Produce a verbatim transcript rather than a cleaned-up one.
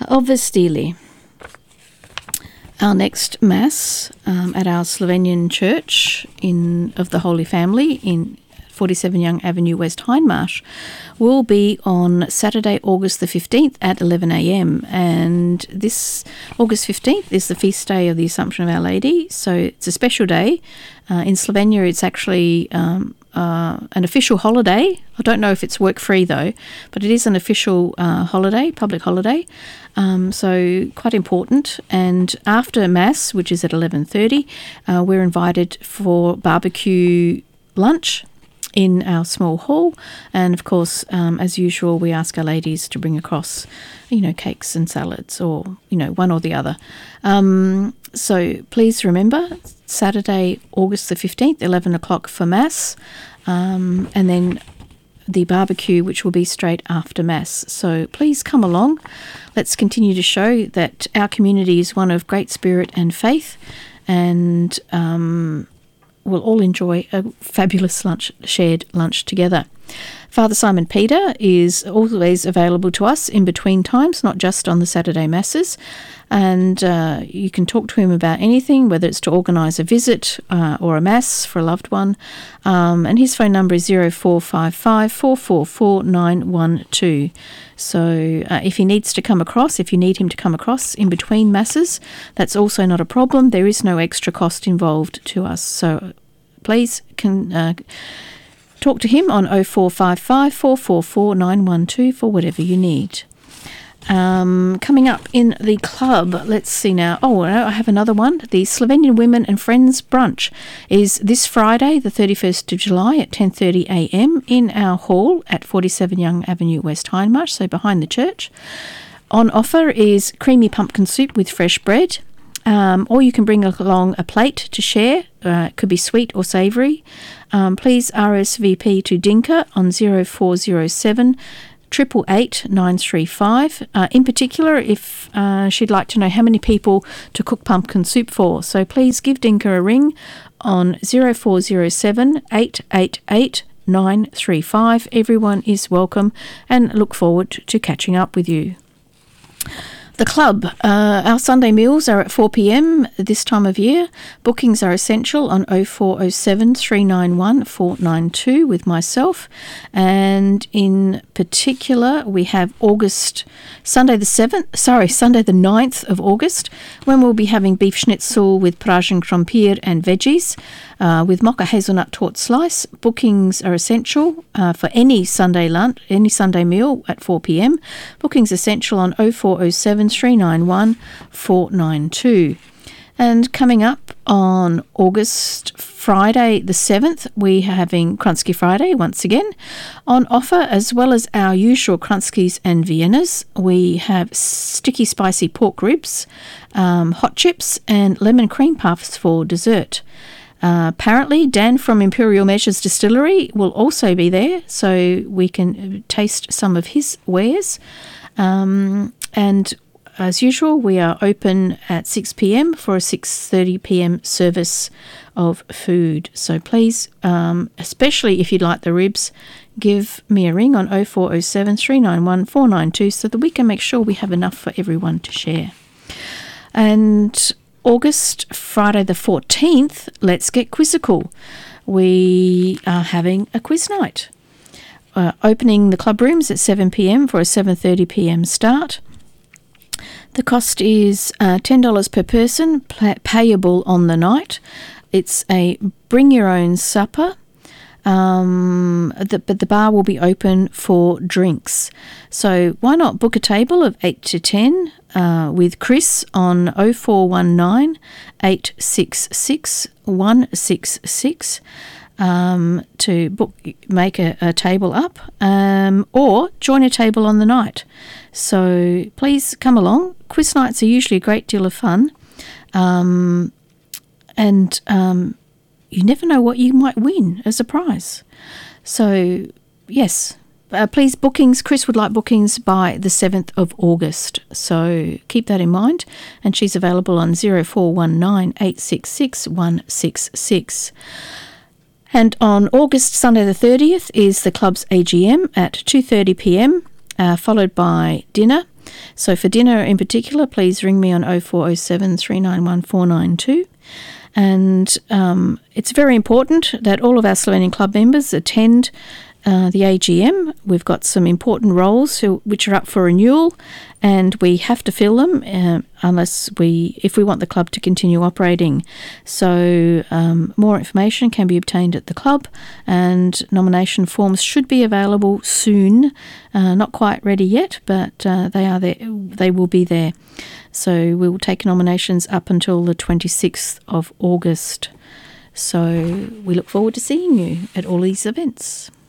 Ove Stili. Our next Mass um, at our Slovenian Church in of the Holy Family in forty-seven Young Avenue, West Hindmarsh, will be on Saturday, August the fifteenth at eleven a.m. And this August fifteenth is the feast day of the Assumption of Our Lady, so it's a special day. Uh, in Slovenia, it's actually um, uh, an official holiday. I don't know if it's work-free though, but it is an official uh, holiday, public holiday, um, so quite important. And after Mass, which is at eleven thirty, uh, we're invited for barbecue lunch in our small hall, and of course, um, as usual, we ask our ladies to bring across, you know, cakes and salads, or you know, one or the other. Um, so please remember, Saturday, August the fifteenth, eleven o'clock for Mass, um, and then the barbecue, which will be straight after Mass. So please come along. Let's continue to show that our community is one of great spirit and faith, and um, we'll all enjoy a fabulous lunch, shared lunch together. Father Simon Peter is always available to us in between times, not just on the Saturday Masses, and uh, you can talk to him about anything, whether it's to organise a visit uh, or a Mass for a loved one, um, and his phone number is zero four five five, four four four, nine one two. So uh, if he needs to come across, if you need him to come across in between Masses, that's also not a problem. There is no extra cost involved to us. So please can uh, talk to him on oh four five five, four four four, nine one two for whatever you need. Um, coming up in the club, let's see now. Oh, I have another one. The Slovenian Women and Friends Brunch is this Friday, the thirty-first of July at ten thirty a.m. in our hall at forty-seven Young Avenue, West Hindmarsh, so behind the church. On offer is creamy pumpkin soup with fresh bread, um, or you can bring along a plate to share. Uh, it could be sweet or savoury. Um, please R S V P to Dinka on zero four zero seven, triple eight, nine three five. Uh, in particular, if uh, she'd like to know how many people to cook pumpkin soup for. So please give Dinka a ring on zero four zero seven, eight eight eight, nine three five. Everyone is welcome, and look forward to catching up with you. The club, uh, our Sunday meals are at four p.m. this time of year. Bookings are essential on oh four oh seven, three nine one, four nine two with myself. And in particular, we have August, Sunday the seventh, sorry, Sunday the ninth of August, when we'll be having beef schnitzel with pražen krompir and veggies, uh, with mocha hazelnut torte slice. Bookings are essential uh, for any Sunday lunch, any Sunday meal at four p.m. Bookings essential on oh four oh seven, three nine one, four nine two. And coming up on August Friday the seventh, we're having Krunsky Friday once again. On offer, as well as our usual Krunskys and Viennas, we have sticky spicy pork ribs, um, hot chips and lemon cream puffs for dessert. Uh, apparently, Dan from Imperial Measures Distillery will also be there, so we can taste some of his wares. Um, and as usual, we are open at six p.m. for a six thirty p.m. service of food. So please, um, especially if you'd like the ribs, give me a ring on oh four oh seven, three nine one, four nine two so that we can make sure we have enough for everyone to share. And August, Friday the fourteenth, let's get quizzical. We are having a quiz night. Uh, opening the club rooms at seven p.m. for a seven thirty p.m. start. The cost is uh, ten dollars per person, pay- payable on the night. It's a bring your own supper, um, the, but the bar will be open for drinks. So why not book a table of eight to ten uh, with Chris on oh four one nine, eight six six, one six six. Um, to book, make a, a table up, um, or join a table on the night. So please come along. Quiz nights are usually a great deal of fun, um, and um, you never know what you might win as a prize. So yes, uh, please bookings. Chris would like bookings by the seventh of August. So keep that in mind. And she's available on zero four one nine, eight six six, one six six. And on August, Sunday the thirtieth, is the club's A G M at two thirty p.m, uh, followed by dinner. So for dinner in particular, please ring me on oh four oh seven, three nine one, four nine two. And um, it's very important that all of our Slovenian Club members attend uh, the A G M. We've got some important roles who, which are up for renewal, and we have to fill them uh, unless we, if we want the club to continue operating. So um, more information can be obtained at the club, and nomination forms should be available soon. Uh, not quite ready yet, but uh, they are there. They will be there. So we will take nominations up until the twenty-sixth of August. So we look forward to seeing you at all these events.